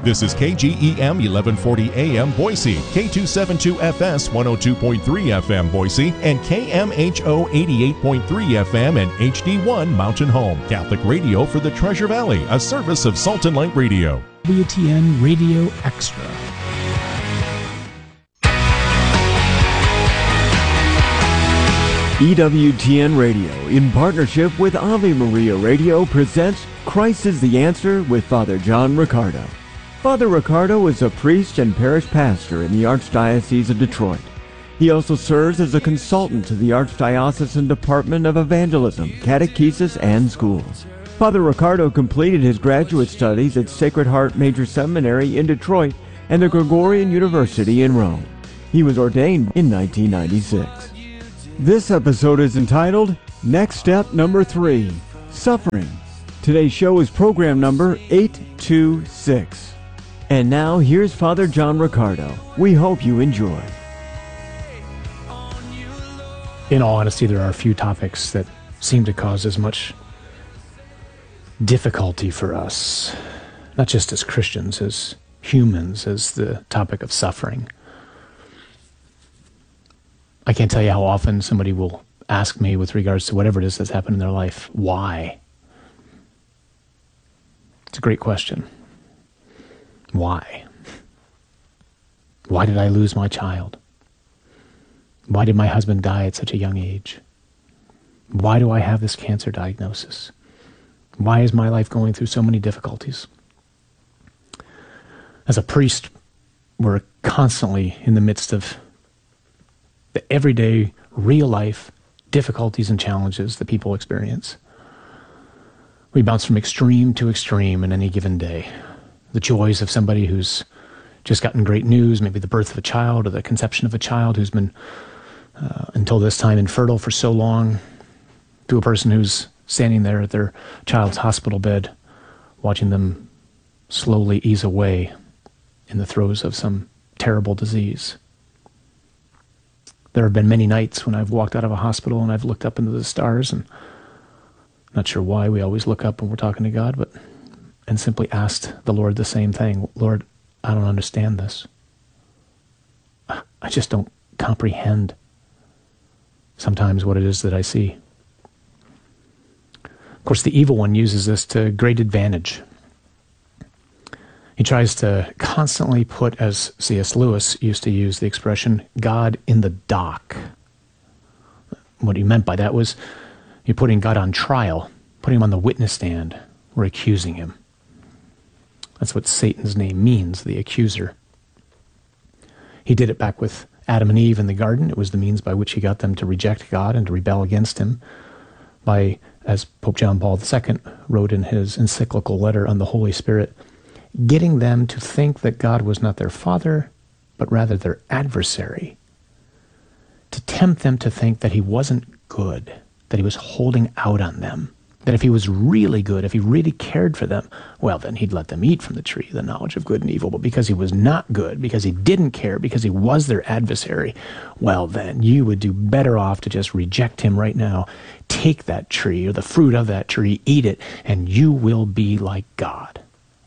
This is KGEM 1140 AM Boise, K272FS 102.3 FM Boise, and KMHO 88.3 FM and HD1 Mountain Home. Catholic radio for the Treasure Valley, a service of Salt and Light Radio. WTN Radio Extra. EWTN Radio, in partnership with Ave Maria Radio, presents Christ is the Answer with Father John Riccardo. Father Riccardo is a priest and parish pastor in the Archdiocese of Detroit. He also serves as a consultant to the Archdiocesan Department of Evangelism, Catechesis, and Schools. Father Riccardo completed his graduate studies at Sacred Heart Major Seminary in Detroit and the Gregorian University in Rome. He was ordained in 1996. This episode is entitled, Next Step Number 3, Suffering. Today's show is program number 826. And now, here's Father John Riccardo. We hope you enjoy. In all honesty, there are a few topics that seem to cause as much difficulty for us, not just as Christians, as humans, as the topic of suffering. I can't tell you how often somebody will ask me with regards to whatever it is that's happened in their life, why? It's a great question. Why? Why did I lose my child? Why did my husband die at such a young age? Why do I have this cancer diagnosis? Why is my life going through so many difficulties? As a priest, we're constantly in the midst of the everyday, real-life difficulties and challenges that people experience. We bounce from extreme to extreme in any given day. The joys of somebody who's just gotten great news, maybe the birth of a child or the conception of a child who's been, until this time, infertile for so long, to a person who's standing there at their child's hospital bed, watching them slowly ease away in the throes of some terrible disease. There have been many nights when I've walked out of a hospital and I've looked up into the stars, and I'm not sure why we always look up when we're talking to God, and simply asked the Lord the same thing. Lord, I don't understand this. I just don't comprehend sometimes what it is that I see. Of course, the evil one uses this to great advantage. He tries to constantly put, as C.S. Lewis used to use the expression, God in the dock. What he meant by that was you're putting God on trial, putting him on the witness stand. We're accusing him. That's what Satan's name means, the accuser. He did it back with Adam and Eve in the garden. It was the means by which he got them to reject God and to rebel against him by, as Pope John Paul II wrote in his encyclical letter on the Holy Spirit, getting them to think that God was not their father, but rather their adversary, to tempt them to think that he wasn't good, that he was holding out on them, that if he was really good, if he really cared for them, well, then he'd let them eat from the tree, the knowledge of good and evil. But because he was not good, because he didn't care, because he was their adversary, well, then you would do better off to just reject him right now, take that tree or the fruit of that tree, eat it, and you will be like God.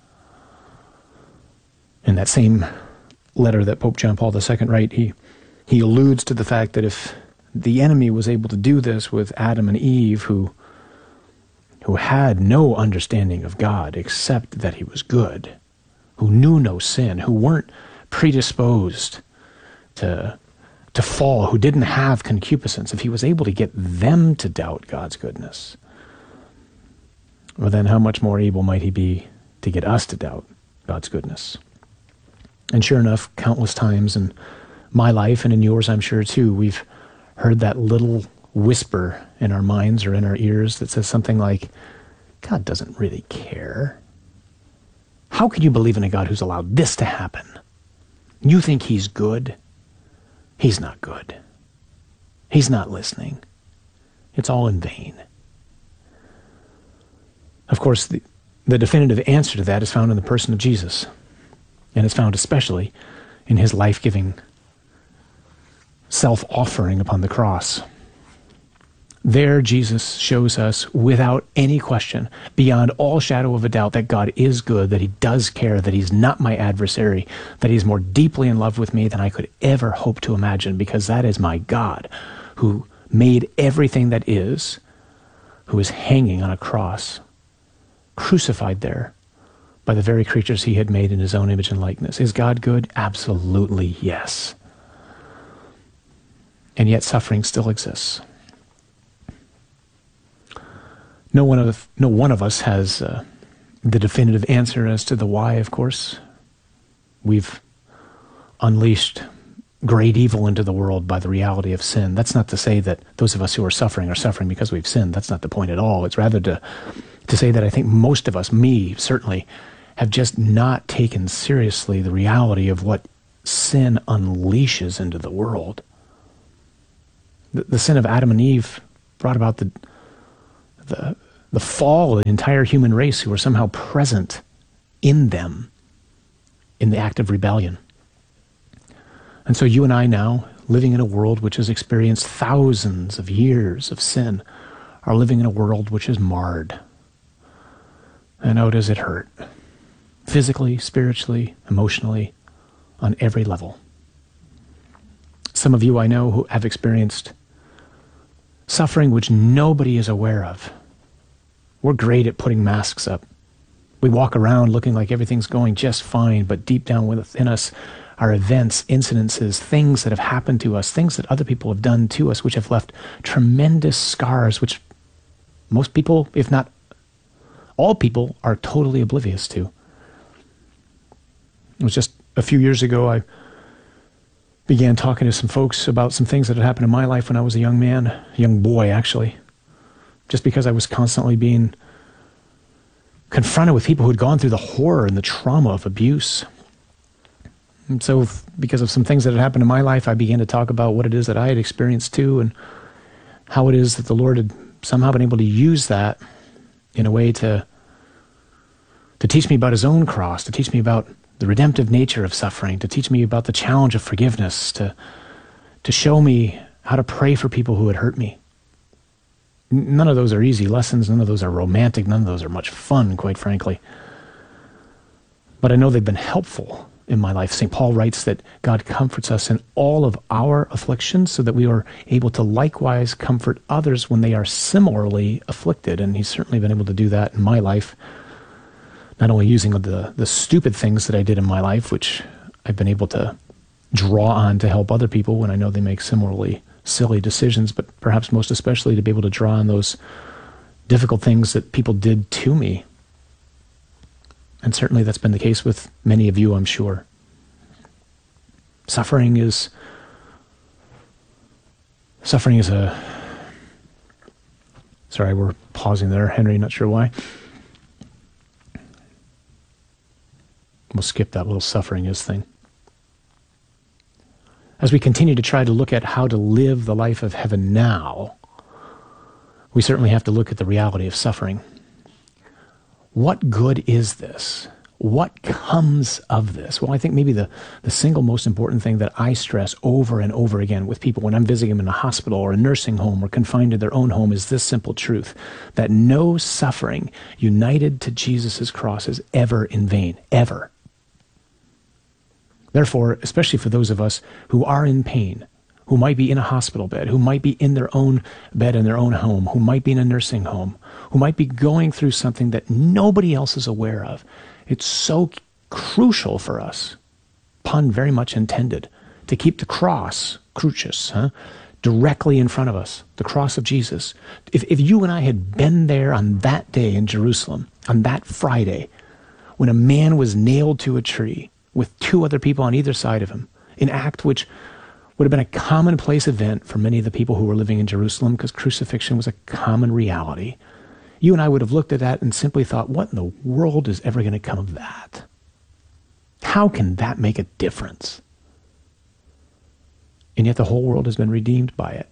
In that same letter that Pope John Paul II wrote, he alludes to the fact that if the enemy was able to do this with Adam and Eve, who had no understanding of God except that he was good, who knew no sin, who weren't predisposed to fall, who didn't have concupiscence, if he was able to get them to doubt God's goodness, well, then how much more able might he be to get us to doubt God's goodness? And sure enough, countless times in my life and in yours, I'm sure too, we've heard that little whisper in our minds or in our ears that says something like, God doesn't really care. How could you believe in a God who's allowed this to happen? You think he's good? He's not good. He's not listening. It's all in vain. Of course, the definitive answer to that is found in the person of Jesus. And it's found especially in his life-giving self-offering upon the cross. There, Jesus shows us without any question, beyond all shadow of a doubt, that God is good, that he does care, that he's not my adversary, that he's more deeply in love with me than I could ever hope to imagine, because that is my God, who made everything that is, who is hanging on a cross, crucified there by the very creatures he had made in his own image and likeness. Is God good? Absolutely yes. And yet suffering still exists. No one of us has the definitive answer as to the why, of course. We've unleashed great evil into the world by the reality of sin. That's not to say that those of us who are suffering because we've sinned. That's not the point at all. It's rather to say that I think most of us, me certainly, have just not taken seriously the reality of what sin unleashes into the world. The sin of Adam and Eve brought about the fall of the entire human race, who were somehow present in them in the act of rebellion. And so you and I now, living in a world which has experienced thousands of years of sin, are living in a world which is marred. And oh, does it hurt? Physically, spiritually, emotionally, on every level. Some of you I know who have experienced suffering which nobody is aware of. We're great at putting masks up. We walk around looking like everything's going just fine, but deep down within us are events, incidences, things that have happened to us, things that other people have done to us, which have left tremendous scars, which most people, if not all people, are totally oblivious to. It was just a few years ago I began talking to some folks about some things that had happened in my life when I was a young man, a young boy actually, just because I was constantly being confronted with people who had gone through the horror and the trauma of abuse. And so because of some things that had happened in my life, I began to talk about what it is that I had experienced too, and how it is that the Lord had somehow been able to use that in a way to teach me about his own cross, to teach me about the redemptive nature of suffering, to teach me about the challenge of forgiveness, to show me how to pray for people who had hurt me. None of those are easy lessons. None of those are romantic. None of those are much fun, quite frankly. But I know they've been helpful in my life. St. Paul writes that God comforts us in all of our afflictions so that we are able to likewise comfort others when they are similarly afflicted. And he's certainly been able to do that in my life, not only using the stupid things that I did in my life, which I've been able to draw on to help other people when I know they make similarly silly decisions, but perhaps most especially to be able to draw on those difficult things that people did to me. And certainly that's been the case with many of you, I'm sure. Suffering is a... Sorry, we're pausing there, Henry, not sure why. We'll skip that little suffering is thing. As we continue to try to look at how to live the life of heaven now, we certainly have to look at the reality of suffering. What good is this? What comes of this? Well, I think maybe the single most important thing that I stress over and over again with people when I'm visiting them in a hospital or a nursing home or confined to their own home is this simple truth, that no suffering united to Jesus' cross is ever in vain, ever. Therefore, especially for those of us who are in pain, who might be in a hospital bed, who might be in their own bed in their own home, who might be in a nursing home, who might be going through something that nobody else is aware of, it's so crucial for us, pun very much intended, to keep the cross, crucis, directly in front of us, the cross of Jesus. If you and I had been there on that day in Jerusalem, on that Friday, when a man was nailed to a tree, with two other people on either side of him, an act which would have been a commonplace event for many of the people who were living in Jerusalem because crucifixion was a common reality. You and I would have looked at that and simply thought, what in the world is ever going to come of that? How can that make a difference? And yet the whole world has been redeemed by it.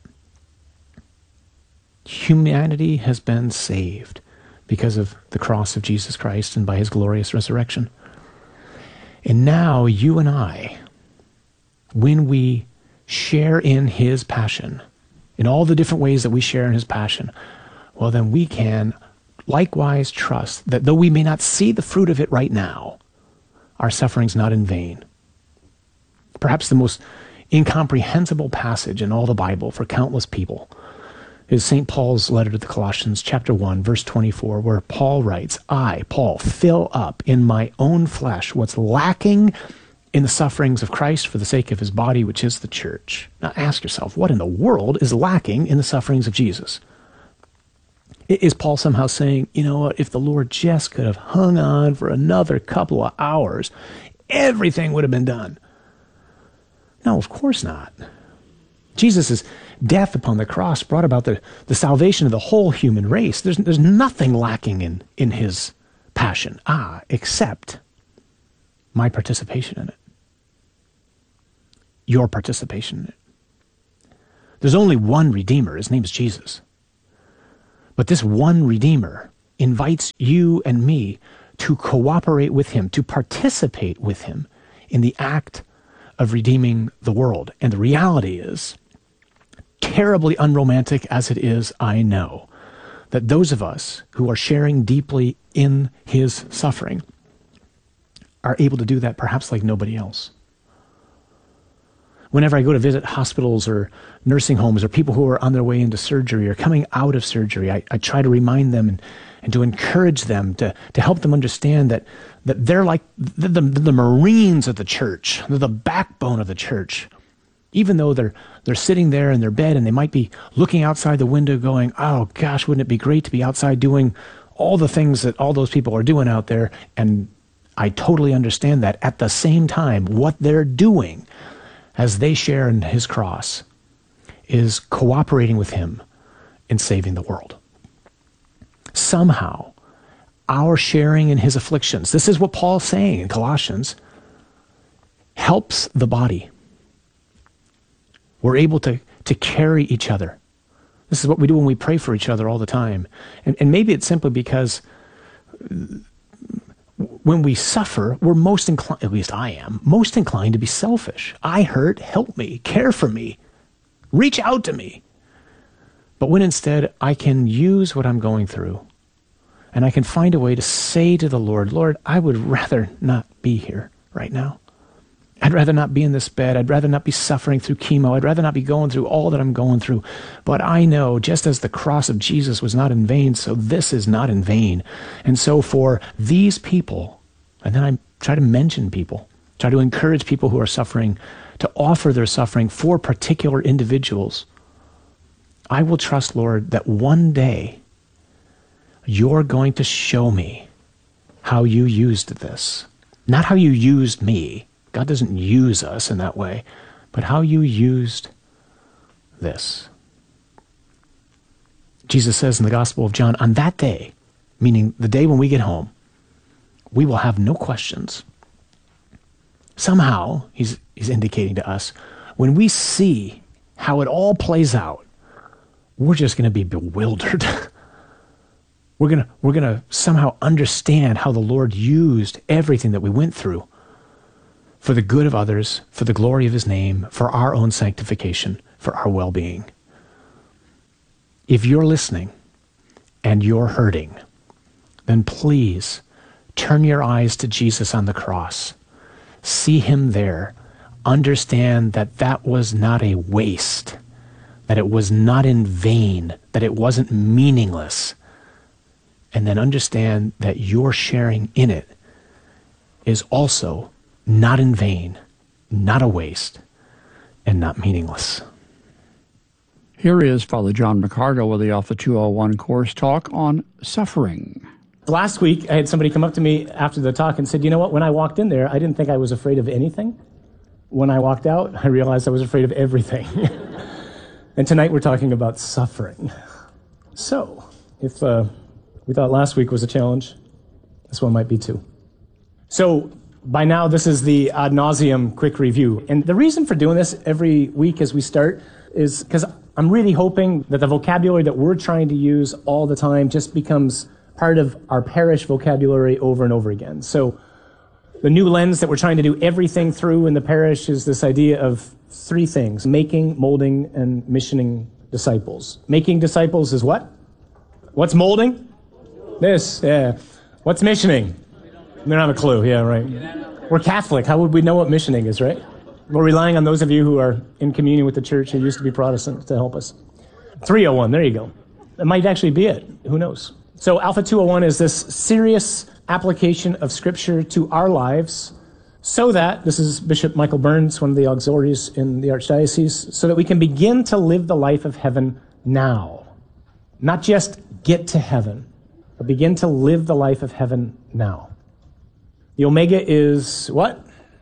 Humanity has been saved because of the cross of Jesus Christ and by his glorious resurrection. And now you and I, when we share in his passion, in all the different ways that we share in his passion, well, then we can likewise trust that though we may not see the fruit of it right now, our suffering's not in vain. Perhaps the most incomprehensible passage in all the Bible for countless people is St. Paul's letter to the Colossians, chapter 1, verse 24, where Paul writes, I, Paul, fill up in my own flesh what's lacking in the sufferings of Christ for the sake of his body, which is the church. Now ask yourself, what in the world is lacking in the sufferings of Jesus? Is Paul somehow saying, you know what, if the Lord just could have hung on for another couple of hours, everything would have been done? No, of course not. Jesus' death upon the cross brought about the salvation of the whole human race. There's nothing lacking in his passion, except my participation in it. Your participation in it. There's only one Redeemer. His name is Jesus. But this one Redeemer invites you and me to cooperate with him, to participate with him in the act of redeeming the world. And the reality is, terribly unromantic as it is, I know, that those of us who are sharing deeply in his suffering are able to do that perhaps like nobody else. Whenever I go to visit hospitals or nursing homes or people who are on their way into surgery or coming out of surgery, I try to remind them and to encourage them, to help them understand that they're like the Marines of the church. They're the backbone of the church. Even though they're sitting there in their bed and they might be looking outside the window going, oh gosh, wouldn't it be great to be outside doing all the things that all those people are doing out there? And I totally understand that. At the same time, what they're doing as they share in his cross is cooperating with him in saving the world. Somehow, our sharing in his afflictions, this is what Paul's saying in Colossians, helps the body. We're able to carry each other. This is what we do when we pray for each other all the time. And maybe it's simply because when we suffer, we're most inclined, at least I am, most inclined to be selfish. I hurt, help me, care for me, reach out to me. But when instead I can use what I'm going through and I can find a way to say to the Lord, Lord, I would rather not be here right now. I'd rather not be in this bed. I'd rather not be suffering through chemo. I'd rather not be going through all that I'm going through. But I know, just as the cross of Jesus was not in vain, so this is not in vain. And so for these people, and then I try to mention people, try to encourage people who are suffering to offer their suffering for particular individuals, I will trust, Lord, that one day you're going to show me how you used this. Not how you used me. God doesn't use us in that way, but how you used this. Jesus says in the Gospel of John, on that day, meaning the day when we get home, we will have no questions. Somehow, he's indicating to us, when we see how it all plays out, we're just going to be bewildered. We're going to somehow understand how the Lord used everything that we went through for the good of others, for the glory of his name, for our own sanctification, for our well-being. If you're listening and you're hurting, then please turn your eyes to Jesus on the cross. See him there. Understand that that was not a waste, that it was not in vain, that it wasn't meaningless. And then understand that your sharing in it is also not in vain, not a waste, and not meaningless. Here is Father John Riccardo with the Alpha 201 course talk on suffering. Last week, I had somebody come up to me after the talk and said, you know what, when I walked in there, I didn't think I was afraid of anything. When I walked out, I realized I was afraid of everything. And tonight we're talking about suffering. So, if we thought last week was a challenge, this one might be too. So, by now, this is the ad nauseum quick review. And the reason for doing this every week as we start is because I'm really hoping that the vocabulary that we're trying to use all the time just becomes part of our parish vocabulary over and over again. So the new lens that we're trying to do everything through in the parish is this idea of three things: making, molding, and missioning disciples. Making disciples is what? What's molding? This, yeah. What's missioning? We don't have a clue, yeah, right. We're Catholic. How would we know what missioning is, right? We're relying on those of you who are in communion with the church who used to be Protestant to help us. 301, there you go. That might actually be it. Who knows? So Alpha 201 is this serious application of Scripture to our lives so that, this is Bishop Michael Burns, one of the auxiliaries in the Archdiocese, so that we can begin to live the life of heaven now. Not just get to heaven, but begin to live the life of heaven now. The Omega is what?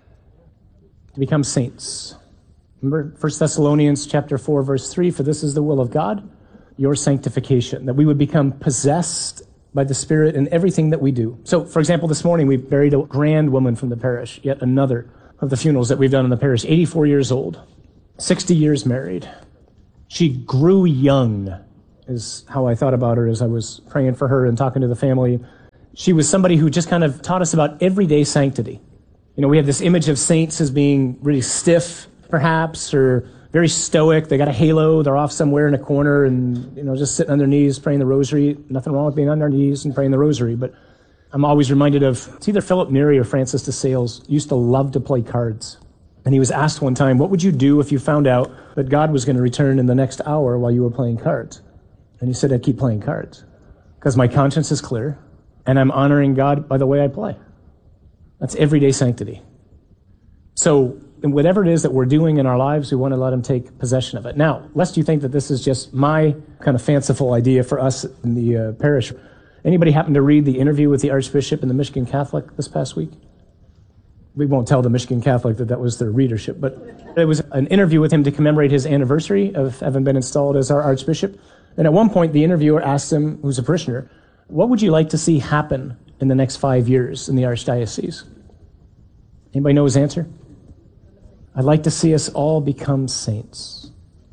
To become saints. Remember 1 Thessalonians chapter 4, verse 3, for this is the will of God, your sanctification, that we would become possessed by the Spirit in everything that we do. So, for example, this morning we buried a grand woman from the parish, yet another of the funerals that we've done in the parish, 84 years old, 60 years married. She grew young, is how I thought about her as I was praying for her and talking to the family. She was somebody who just kind of taught us about everyday sanctity. You know, we have this image of saints as being really stiff, perhaps, or very stoic. They got a halo. They're off somewhere in a corner and, just sitting on their knees praying the rosary. Nothing wrong with being on their knees and praying the rosary. But I'm always reminded of, it's either Philip Neri or Francis de Sales used to love to play cards. And he was asked one time, what would you do if you found out that God was going to return in the next hour while you were playing cards? And he said, I'd keep playing cards because my conscience is clear and I'm honoring God by the way I play. That's everyday sanctity. So, and whatever it is that we're doing in our lives, we want to let him take possession of it. Now, lest you think that this is just my kind of fanciful idea for us in the parish, anybody happen to read the interview with the Archbishop in the Michigan Catholic this past week? We won't tell the Michigan Catholic that was their readership, but it was an interview with him to commemorate his anniversary of having been installed as our Archbishop. And at one point, the interviewer asked him, who's a parishioner, what would you like to see happen in the next 5 years in the Archdiocese? Anybody know his answer? I'd like to see us all become saints.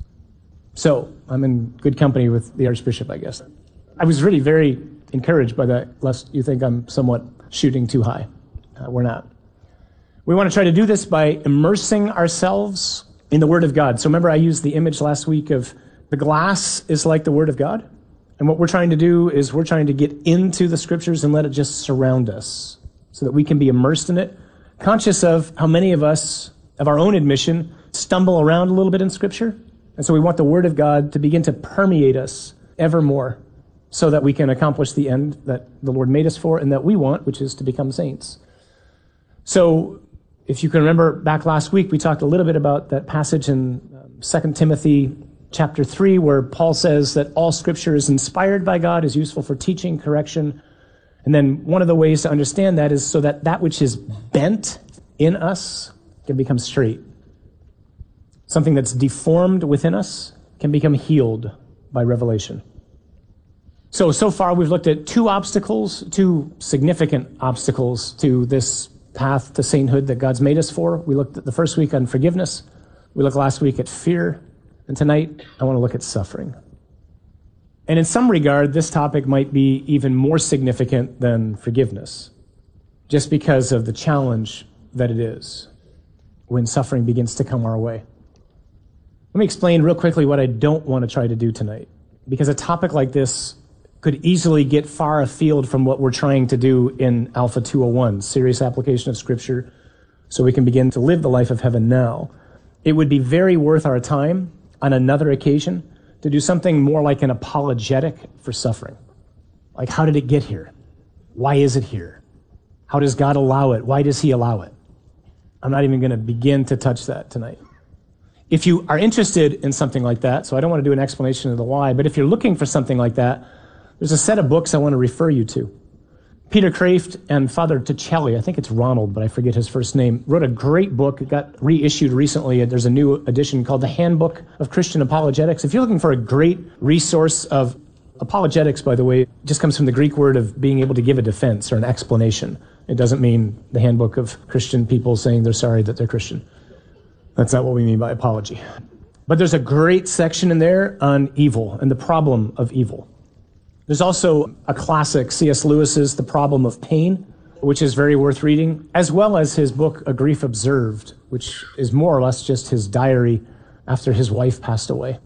So, I'm in good company with the Archbishop, I guess. I was really very encouraged by that, lest you think I'm somewhat shooting too high. We're not. We want to try to do this by immersing ourselves in the Word of God. So remember I used the image last week of the glass is like the Word of God. And what we're trying to do is we're trying to get into the Scriptures and let it just surround us so that we can be immersed in it, conscious of how many of us, of our own admission, stumble around a little bit in Scripture. And so we want the Word of God to begin to permeate us ever more so that we can accomplish the end that the Lord made us for and that we want, which is to become saints. So if you can remember back last week, we talked a little bit about that passage in 2 Timothy chapter 3, where Paul says that all Scripture is inspired by God, is useful for teaching, correction. And then one of the ways to understand that is so that that which is bent in us can become straight. Something that's deformed within us can become healed by revelation. So far we've looked at two significant obstacles to this path to sainthood that God's made us for. We looked at the first week on forgiveness. We looked last week at fear. And tonight, I want to look at suffering. And in some regard, this topic might be even more significant than forgiveness, just because of the challenge that it is when suffering begins to come our way. Let me explain real quickly what I don't want to try to do tonight, because a topic like this could easily get far afield from what we're trying to do in Alpha 201, serious application of Scripture, so we can begin to live the life of heaven now. It would be very worth our time on another occasion to do something more like an apologetic for suffering. Like, how did it get here? Why is it here? How does God allow it? Why does he allow it? I'm not even going to begin to touch that tonight. If you are interested in something like that, so I don't want to do an explanation of the why, but if you're looking for something like that, there's a set of books I want to refer you to. Peter Kraft and Father Ticelli, I think it's Ronald, but I forget his first name, wrote a great book. It got reissued recently. There's a new edition called The Handbook of Christian Apologetics. If you're looking for a great resource of apologetics, by the way, just comes from the Greek word of being able to give a defense or an explanation. It doesn't mean the handbook of Christian people saying they're sorry that they're Christian. That's not what we mean by apology. But there's a great section in there on evil and the problem of evil. There's also a classic, C.S. Lewis's The Problem of Pain, which is very worth reading, as well as his book, A Grief Observed, which is more or less just his diary after his wife passed away.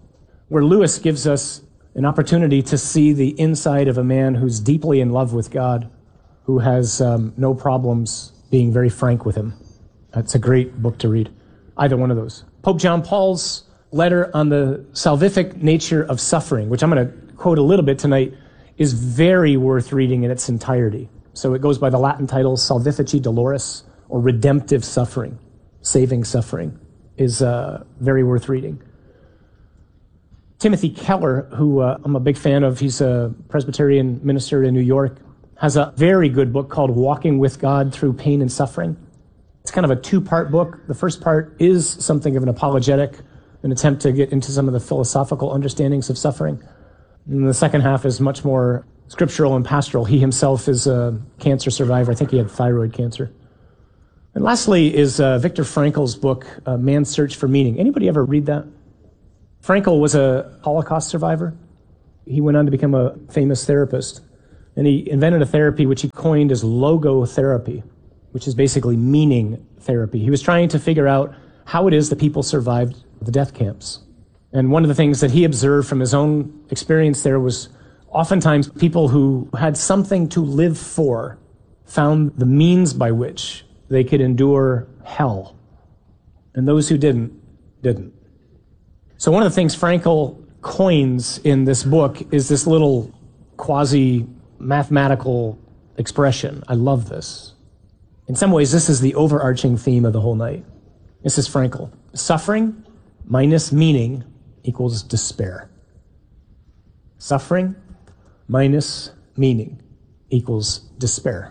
where Lewis gives us an opportunity to see the inside of a man who's deeply in love with God, who has no problems being very frank with him. It's a great book to read, either one of those. Pope John Paul's letter on the salvific nature of suffering, which I'm going to quote a little bit tonight, is very worth reading in its entirety. So it goes by the Latin title Salvifici Doloris, or redemptive suffering, saving suffering, is very worth reading. Timothy Keller, who I'm a big fan of, he's a Presbyterian minister in New York, has a very good book called Walking with God Through Pain and Suffering. It's kind of a two-part book. The first part is something of an apologetic, an attempt to get into some of the philosophical understandings of suffering. And the second half is much more scriptural and pastoral. He himself is a cancer survivor. I think he had thyroid cancer. And lastly is Viktor Frankl's book, Man's Search for Meaning. Anybody ever read that? Frankl was a Holocaust survivor. He went on to become a famous therapist. And he invented a therapy which he coined as logotherapy, which is basically meaning therapy. He was trying to figure out how it is that people survived the death camps. And one of the things that he observed from his own experience there was oftentimes people who had something to live for found the means by which they could endure hell. And those who didn't. So one of the things Frankl coins in this book is this little quasi-mathematical expression. I love this. In some ways, this is the overarching theme of the whole night. This is Frankl. Suffering minus meaning equals despair. Suffering minus meaning equals despair.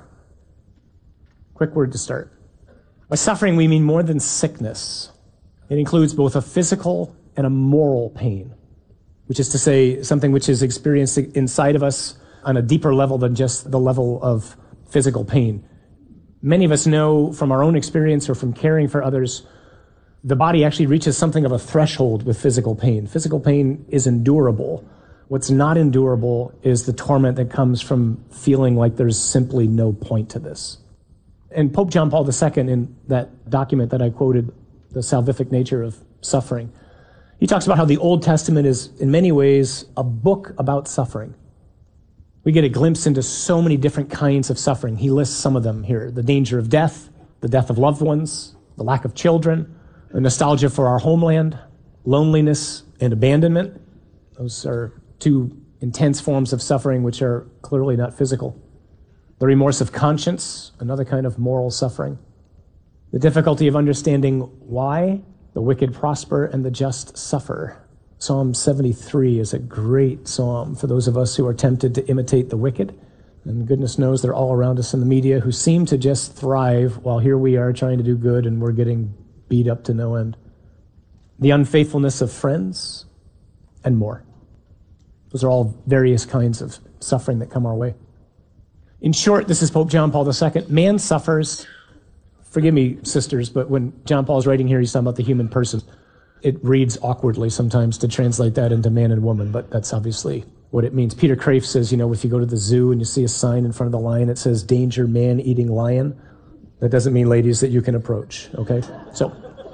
Quick word to start. By suffering, we mean more than sickness. It includes both a physical and a moral pain, which is to say something which is experienced inside of us on a deeper level than just the level of physical pain. Many of us know from our own experience or from caring for others, the body actually reaches something of a threshold with physical pain. Physical pain is endurable. What's not endurable is the torment that comes from feeling like there's simply no point to this. And Pope John Paul II, in that document that I quoted, The Salvific Nature of Suffering, he talks about how the Old Testament is, in many ways, a book about suffering. We get a glimpse into so many different kinds of suffering. He lists some of them here. The danger of death, the death of loved ones, the lack of children, the nostalgia for our homeland, loneliness and abandonment. Those are two intense forms of suffering which are clearly not physical. The remorse of conscience, another kind of moral suffering. The difficulty of understanding why the wicked prosper and the just suffer. Psalm 73 is a great psalm for those of us who are tempted to imitate the wicked. And goodness knows they're all around us in the media who seem to just thrive while here we are trying to do good and we're getting beat up to no end. The unfaithfulness of friends and more. Those are all various kinds of suffering that come our way. In short, this is Pope John Paul II. Man suffers. Forgive me, sisters, but when John Paul's writing here, he's talking about the human person. It reads awkwardly sometimes to translate that into man and woman, but that's obviously what it means. Peter Craiff says, if you go to the zoo and you see a sign in front of the lion, it says, "Danger, man-eating lion." That doesn't mean, ladies, that you can approach, okay? So,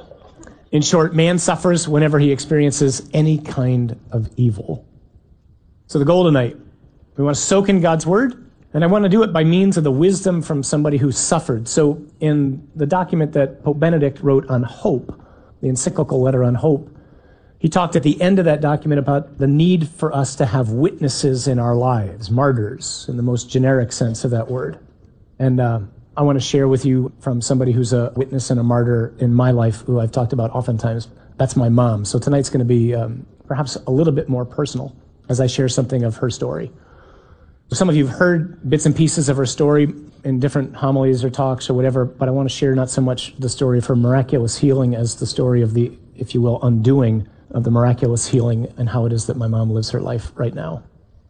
in short, man suffers whenever he experiences any kind of evil. So the goal tonight, we want to soak in God's word, and I want to do it by means of the wisdom from somebody who suffered. So in the document that Pope Benedict wrote on hope, the encyclical letter on hope, he talked at the end of that document about the need for us to have witnesses in our lives, martyrs in the most generic sense of that word. And I want to share with you from somebody who's a witness and a martyr in my life, who I've talked about oftentimes. That's my mom. So tonight's going to be perhaps a little bit more personal as I share something of her story. Some of you have heard bits and pieces of her story in different homilies or talks or whatever, but I want to share not so much the story of her miraculous healing as the story of the, if you will, undoing of the miraculous healing and how it is that my mom lives her life right now.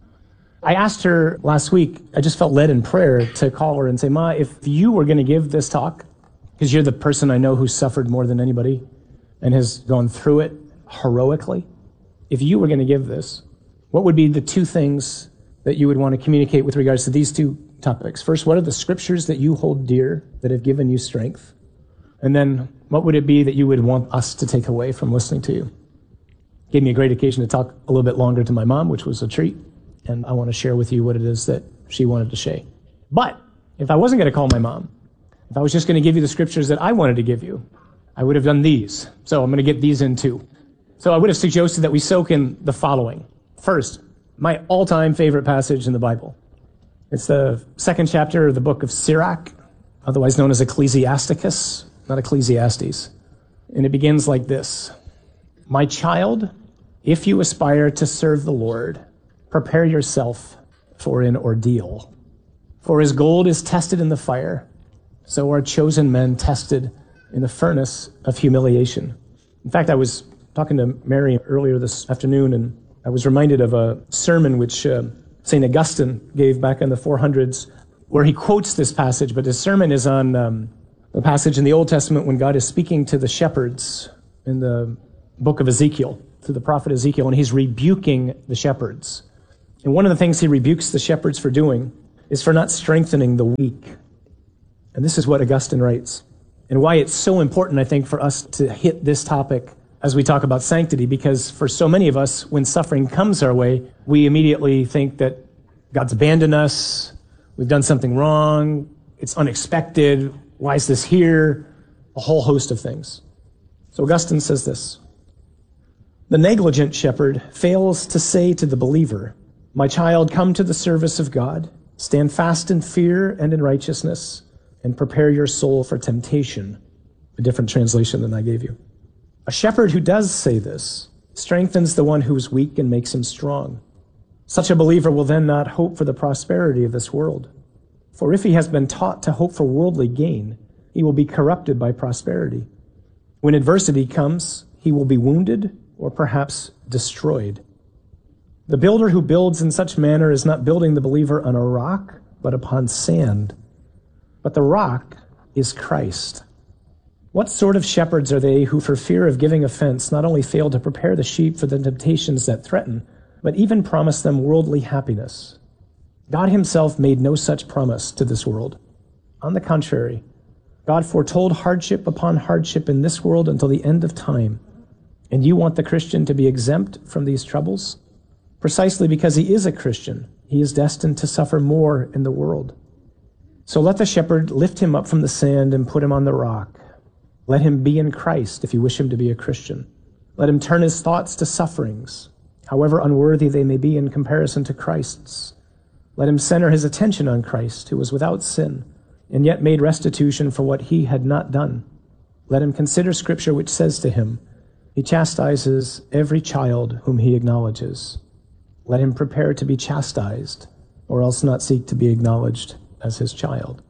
I asked her last week, I just felt led in prayer to call her and say, "Ma, if you were going to give this talk, because you're the person I know who suffered more than anybody and has gone through it heroically, if you were going to give this, what would be the two things that you would want to communicate with regards to these two topics? First, what are the scriptures that you hold dear that have given you strength? And then what would it be that you would want us to take away from listening to you?" Gave me a great occasion to talk a little bit longer to my mom, which was a treat. And I want to share with you what it is that she wanted to share. But if I wasn't going to call my mom, if I was just going to give you the scriptures that I wanted to give you, I would have done these. So I'm going to get these in too. So I would have suggested that we soak in the following. First, my all-time favorite passage in the Bible. It's the 2nd chapter of the book of Sirach, otherwise known as Ecclesiasticus, not Ecclesiastes. And it begins like this. My child, if you aspire to serve the Lord, prepare yourself for an ordeal. For as gold is tested in the fire, so are chosen men tested in the furnace of humiliation. In fact, I was talking to Mary earlier this afternoon, and I was reminded of a sermon which St. Augustine gave back in the 400s, where he quotes this passage, but his sermon is on a passage in the Old Testament when God is speaking to the shepherds in the book of Ezekiel, to the prophet Ezekiel, and he's rebuking the shepherds. And one of the things he rebukes the shepherds for doing is for not strengthening the weak. And this is what Augustine writes, and why it's so important, I think, for us to hit this topic as we talk about sanctity, because for so many of us, when suffering comes our way, we immediately think that God's abandoned us, we've done something wrong, it's unexpected, why is this here? A whole host of things. So Augustine says this, the negligent shepherd fails to say to the believer, my child, come to the service of God, stand fast in fear and in righteousness, and prepare your soul for temptation. A different translation than I gave you. A shepherd who does say this strengthens the one who is weak and makes him strong. Such a believer will then not hope for the prosperity of this world. For if he has been taught to hope for worldly gain, he will be corrupted by prosperity. When adversity comes, he will be wounded or perhaps destroyed. The builder who builds in such manner is not building the believer on a rock, but upon sand. But the rock is Christ. What sort of shepherds are they who, for fear of giving offense, not only fail to prepare the sheep for the temptations that threaten, but even promise them worldly happiness? God himself made no such promise to this world. On the contrary, God foretold hardship upon hardship in this world until the end of time. And you want the Christian to be exempt from these troubles? Precisely because he is a Christian, he is destined to suffer more in the world. So let the shepherd lift him up from the sand and put him on the rock. Let him be in Christ if you wish him to be a Christian. Let him turn his thoughts to sufferings, however unworthy they may be in comparison to Christ's. Let him center his attention on Christ, who was without sin, and yet made restitution for what he had not done. Let him consider Scripture, which says to him, he chastises every child whom he acknowledges. Let him prepare to be chastised, or else not seek to be acknowledged as his child.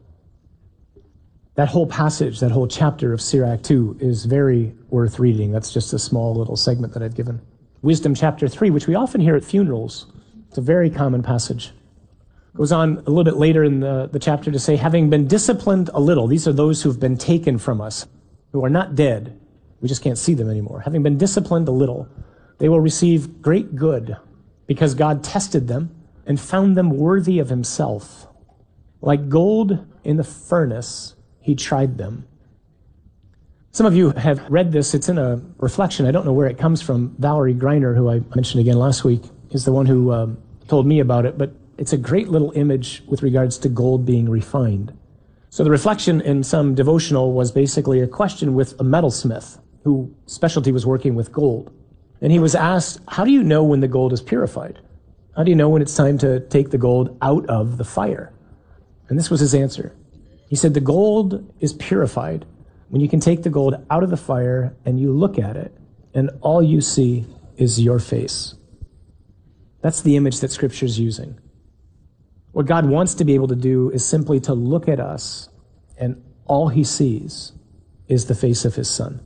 That whole passage, that whole chapter of Sirach 2 is very worth reading. That's just a small little segment that I've given. Wisdom chapter 3, which we often hear at funerals. It's a very common passage. Goes on a little bit later in the chapter to say, having been disciplined a little, these are those who've been taken from us, who are not dead. We just can't see them anymore. Having been disciplined a little, they will receive great good because God tested them and found them worthy of himself. Like gold in the furnace, he tried them. Some of you have read this. It's in a reflection. I don't know where it comes from. Valerie Greiner, who I mentioned again last week, is the one who told me about it. But it's a great little image with regards to gold being refined. So the reflection in some devotional was basically a question with a metalsmith whose specialty was working with gold. And he was asked, how do you know when the gold is purified? How do you know when it's time to take the gold out of the fire? And this was his answer. He said, the gold is purified when you can take the gold out of the fire and you look at it, and all you see is your face. That's the image that Scripture's using. What God wants to be able to do is simply to look at us, and all he sees is the face of his Son.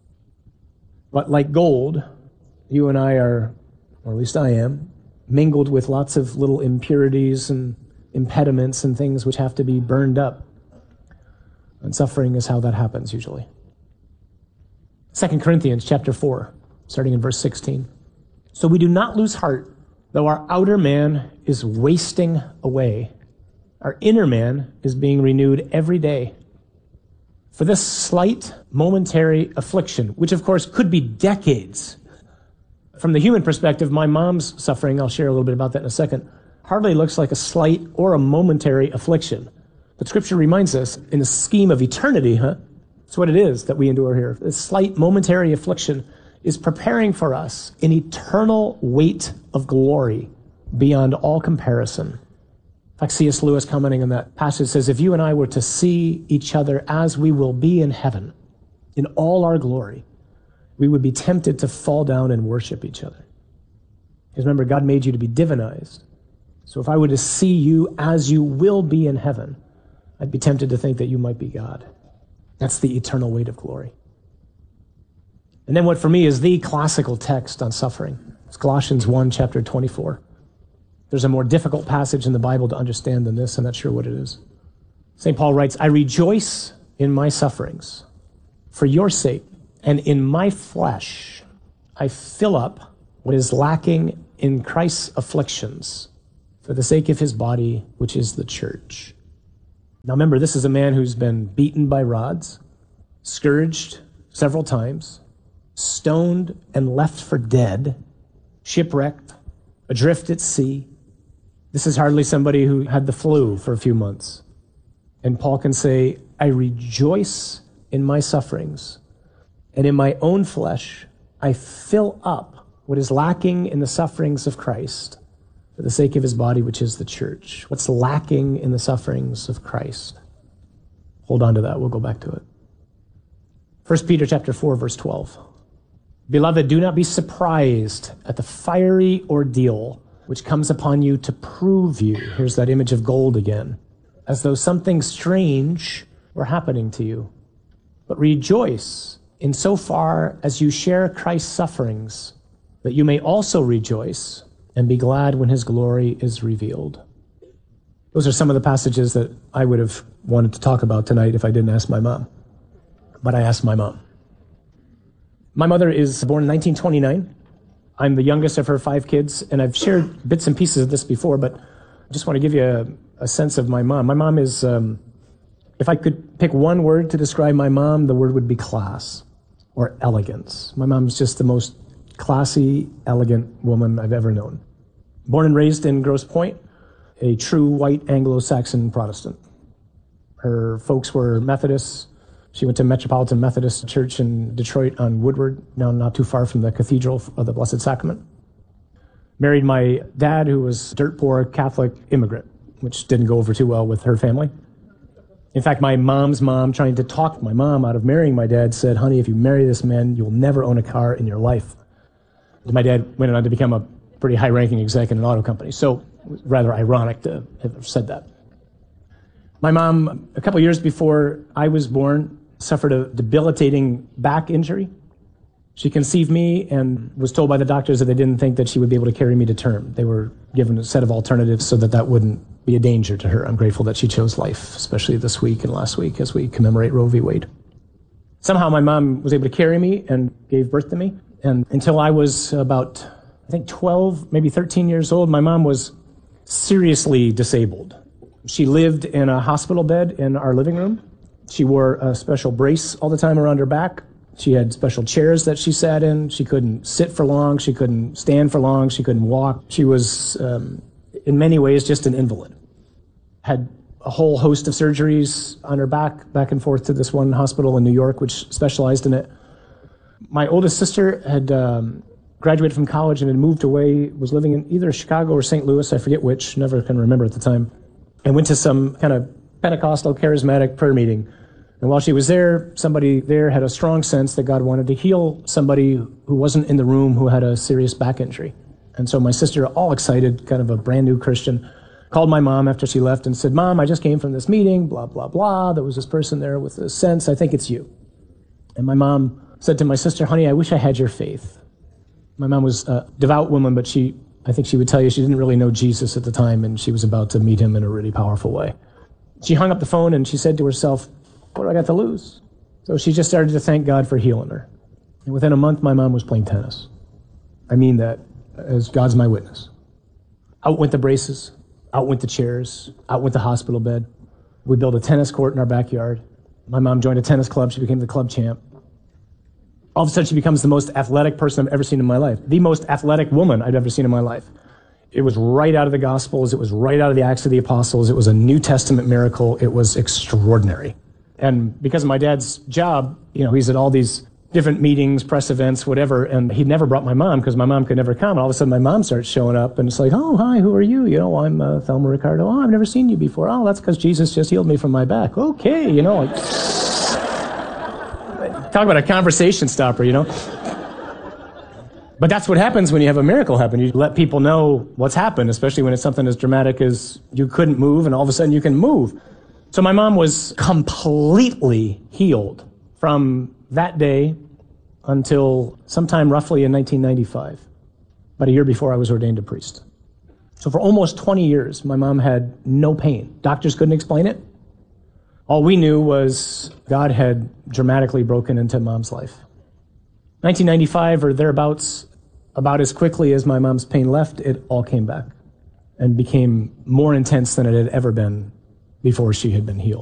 But like gold, you and I are, or at least I am, mingled with lots of little impurities and impediments and things which have to be burned up. And suffering is how that happens usually. 2 Corinthians chapter 4, starting in verse 16. So we do not lose heart, though our outer man is wasting away. Our inner man is being renewed every day. For this slight momentary affliction, which of course could be decades From the human perspective, my mom's suffering, I'll share a little bit about that in a second, hardly looks like a slight or a momentary affliction. But Scripture reminds us, in the scheme of eternity, that's what it is that we endure here. This slight momentary affliction is preparing for us an eternal weight of glory beyond all comparison. In fact, C.S. Lewis, commenting on that passage, says, if you and I were to see each other as we will be in heaven, in all our glory, we would be tempted to fall down and worship each other. Because remember, God made you to be divinized. So if I were to see you as you will be in heaven, I'd be tempted to think that you might be God. That's the eternal weight of glory. And then what for me is the classical text on suffering. It's Colossians 1, chapter 24. There's a more difficult passage in the Bible to understand than this. I'm not sure what it is. St. Paul writes, I rejoice in my sufferings for your sake, and in my flesh I fill up what is lacking in Christ's afflictions for the sake of his body, which is the church. Now remember, this is a man who's been beaten by rods, scourged several times, stoned and left for dead, shipwrecked, adrift at sea. This is hardly somebody who had the flu for a few months. And Paul can say, I rejoice in my sufferings, and in my own flesh I fill up what is lacking in the sufferings of Christ for the sake of his body, which is the church. What's lacking in the sufferings of Christ? Hold on to that. We'll go back to it. 1 Peter chapter 4, verse 12. Beloved, do not be surprised at the fiery ordeal which comes upon you to prove you. Here's that image of gold again. As though something strange were happening to you. But rejoice insofar as you share Christ's sufferings, that you may also rejoice and be glad when his glory is revealed. Those are some of the passages that I would have wanted to talk about tonight if I didn't ask my mom. But I asked my mom. My mother is born in 1929. I'm the youngest of her 5 kids, and I've shared bits and pieces of this before, but I just want to give you a sense of my mom. My mom is, if I could pick one word to describe my mom, the word would be class or elegance. My mom is just the most classy, elegant woman I've ever known. Born and raised in Grosse Pointe, a true white Anglo-Saxon Protestant. Her folks were Methodists. She went to Metropolitan Methodist Church in Detroit on Woodward, now not too far from the Cathedral of the Blessed Sacrament. Married my dad, who was dirt poor Catholic immigrant, which didn't go over too well with her family. In fact, my mom's mom, trying to talk my mom out of marrying my dad, said, honey, if you marry this man, you'll never own a car in your life. My dad went on to become a pretty high-ranking exec in an auto company, so it was rather ironic to have said that. My mom, a couple years before I was born, suffered a debilitating back injury. She conceived me and was told by the doctors that they didn't think that she would be able to carry me to term. They were given a set of alternatives so that that wouldn't be a danger to her. I'm grateful that she chose life, especially this week and last week as we commemorate Roe v. Wade. Somehow my mom was able to carry me and gave birth to me. And until I was about, 12, maybe 13 years old, my mom was seriously disabled. She lived in a hospital bed in our living room. She wore a special brace all the time around her back. She had special chairs that she sat in. She couldn't sit for long. She couldn't stand for long. She couldn't walk. She was, in many ways, just an invalid. Had a whole host of surgeries on her back and forth to this one hospital in New York, which specialized in it. My oldest sister had graduated from college and had moved away, was living in either Chicago or St. Louis, I forget which, never can remember at the time, and went to some kind of Pentecostal charismatic prayer meeting. And while she was there, somebody there had a strong sense that God wanted to heal somebody who wasn't in the room who had a serious back injury. And so my sister, all excited, kind of a brand new Christian, called my mom after she left and said, Mom, I just came from this meeting, blah, blah, blah. There was this person there with a sense, I think it's you. And my mom said to my sister, honey, I wish I had your faith. My mom was a devout woman, but I think she would tell you she didn't really know Jesus at the time, and she was about to meet him in a really powerful way. She hung up the phone and she said to herself, what do I got to lose? So she just started to thank God for healing her. And within a month, my mom was playing tennis. I mean that as God's my witness. Out went the braces, out went the chairs, out went the hospital bed. We built a tennis court in our backyard. My mom joined a tennis club. She became the club champ. All of a sudden, she becomes the most athletic person I've ever seen in my life. The most athletic woman I've ever seen in my life. It was right out of the Gospels. It was right out of the Acts of the Apostles. It was a New Testament miracle. It was extraordinary. And because of my dad's job, he's at all these different meetings, press events, whatever, and he never brought my mom because my mom could never come. And all of a sudden, my mom starts showing up, and it's like, oh, hi, who are you? I'm Thelma Ricardo. Oh, I've never seen you before. Oh, that's because Jesus just healed me from my back. Okay, talk about a conversation stopper, But that's what happens when you have a miracle happen. You let people know what's happened, especially when it's something as dramatic as you couldn't move, and all of a sudden you can move. So my mom was completely healed from that day until sometime roughly in 1995, about a year before I was ordained a priest. So for almost 20 years, my mom had no pain. Doctors couldn't explain it. All we knew was God had dramatically broken into Mom's life. 1995 or thereabouts, about as quickly as my mom's pain left, it all came back and became more intense than it had ever been before she had been healed.